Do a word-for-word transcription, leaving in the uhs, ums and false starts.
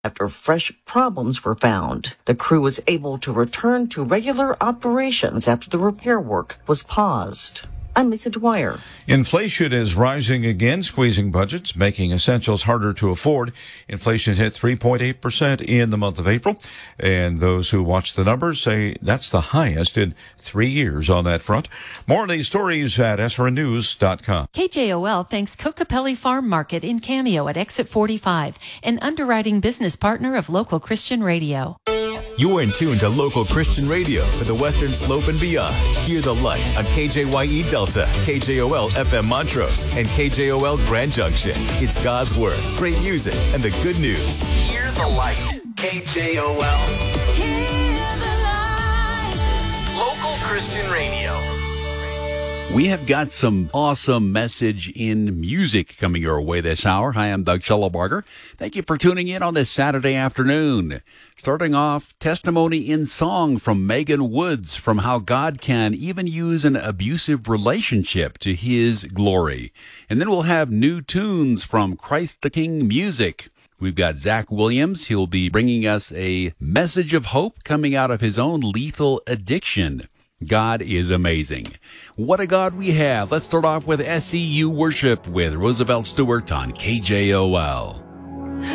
after fresh problems were found. The crew was able to return to regular operations after the repair work was paused. I'm Lisa Dwyer. Inflation is rising again, squeezing budgets, making essentials harder to afford. Inflation hit three point eight percent in the month of April, and those who watch the numbers say that's the highest in three years on that front. More on these stories at S R N news dot com. K J O L thanks Kokopelli Farm Market in Cameo at Exit forty-five, an underwriting business partner of Local Christian Radio. You're in tune to Local Christian Radio for the Western Slope and beyond. Hear the light on K J Y E Delta, K J O L F M Montrose, and K J O L Grand Junction. It's God's Word, great music, and the good news. Hear the light. K J O L. Hear the light. Local Christian Radio. We have got some awesome message in music coming your way this hour. Hi, I'm Doug Schellebarger. Thank you for tuning in on this Saturday afternoon. Starting off, testimony in song from Megan Woods from how God can even use an abusive relationship to His glory. And then we'll have new tunes from Christ the King Music. We've got Zach Williams. He'll be bringing us a message of hope coming out of his own lethal addiction. God is amazing. What a God we have. Let's start off with S E U Worship with Roosevelt Stewart on K J O L.